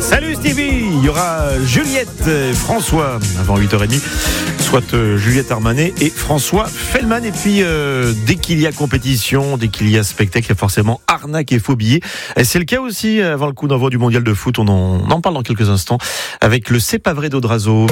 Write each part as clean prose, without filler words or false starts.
Salut Stevie. Il y aura Juliette et François avant 8h30, soit Juliette Armanet et François Fellman. Et puis dès qu'il y a compétition, dès qu'il y a spectacle, il y a forcément arnaque et faux billets. Et c'est le cas aussi avant le coup d'envoi du mondial de foot. On en parle dans quelques instants avec le C'est pas vrai d'Odrazo.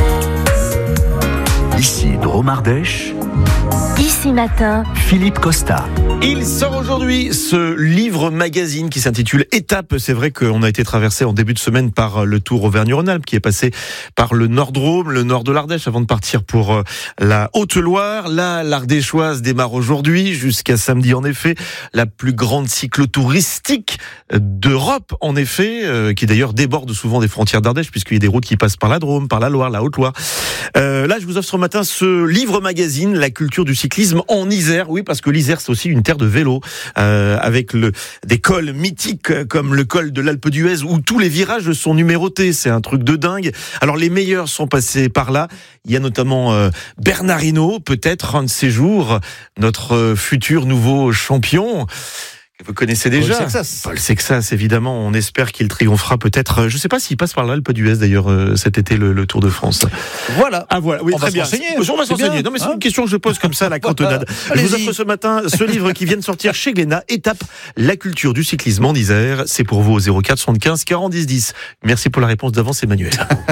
Ici Dromardèche. Ici Matin, Philippe Costa. Il sort aujourd'hui ce livre magazine qui s'intitule Étape. C'est vrai qu'on a été traversé en début de semaine par le Tour Auvergne-Rhône-Alpes qui est passé par le Nord-Drôme, le nord de l'Ardèche avant de partir pour la Haute-Loire. L'Ardéchoise démarre aujourd'hui jusqu'à samedi en effet. La plus grande cyclotouristique d'Europe en effet, qui d'ailleurs déborde souvent des frontières d'Ardèche puisqu'il y a des routes qui passent par la Drôme, par la Loire, la Haute-Loire. Là je vous offre ce matin ce livre magazine, la culture du cyclisme en Isère. Oui, parce que l'Isère c'est aussi une terre de vélo, avec des cols mythiques comme le col de l'Alpe d'Huez où tous les virages sont numérotés. C'est un truc de dingue. Alors les meilleurs sont passés par là. Il y a notamment Bernard Hinault, peut-être un de ces jours, notre futur nouveau champion. Vous connaissez déjà Paul Sexas, évidemment. On espère qu'il triomphera peut-être. Je ne sais pas s'il passe par l'Alpe d'Huez d'ailleurs cet été le Tour de France. Voilà. Ah voilà. Oui, on très va bien. On va s'enseigner. Non mais c'est une question que je pose comme ça à la cantonade. Je vous offre ce matin ce livre qui vient de sortir chez Glénat. Étape, la culture du cyclisme en Isère. C'est pour vous au 04 75 40 10 10. Merci pour la réponse d'avance, Emmanuel.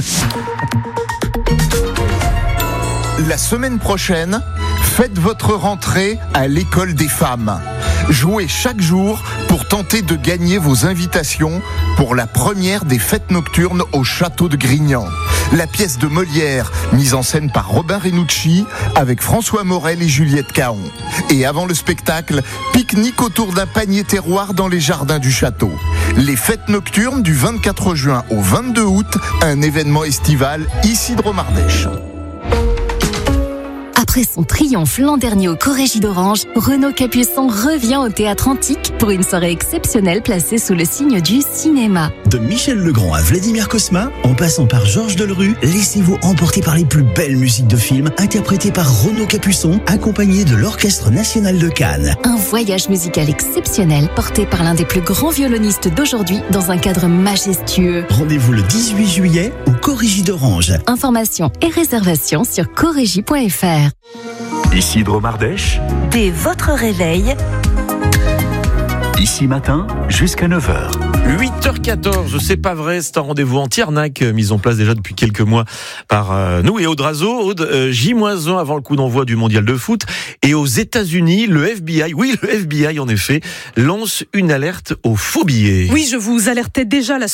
La semaine prochaine, faites votre rentrée à l'école des femmes. Jouez chaque jour pour tenter de gagner vos invitations pour la première des fêtes nocturnes au château de Grignan. La pièce de Molière, mise en scène par Robin Renucci, avec François Morel et Juliette Caon. Et avant le spectacle, pique-nique autour d'un panier terroir dans les jardins du château. Les fêtes nocturnes du 24 juin au 22 août, un événement estival ici de Dromardèche. après son triomphe l'an dernier au Corrégie d'Orange, Renaud Capuçon revient au Théâtre Antique pour une soirée exceptionnelle placée sous le signe du cinéma. De Michel Legrand à Vladimir Cosma, en passant par Georges Delerue, laissez-vous emporter par les plus belles musiques de films interprétées par Renaud Capuçon, accompagné de l'Orchestre National de Cannes. Un voyage musical exceptionnel porté par l'un des plus grands violonistes d'aujourd'hui dans un cadre majestueux. Rendez-vous le 18 juillet au Corrégie d'Orange. Informations et réservations sur corrégie.fr. Ici Dromardèche. Dès votre réveil, Ici matin jusqu'à 9h. 8h14, c'est pas vrai, c'est un rendez-vous anti-arnaque mis en place déjà depuis quelques mois par nous et Odrazo. Aude, J-1 avant le coup d'envoi du mondial de foot. Et aux États-Unis, le FBI, oui le FBI en effet, lance une alerte aux faux billets. Oui, je vous alertais déjà la